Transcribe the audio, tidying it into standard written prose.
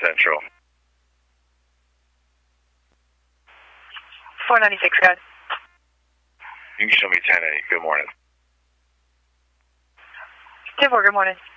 Central. 496, go ahead. You can show me 10A. Good morning. 10-4, good morning.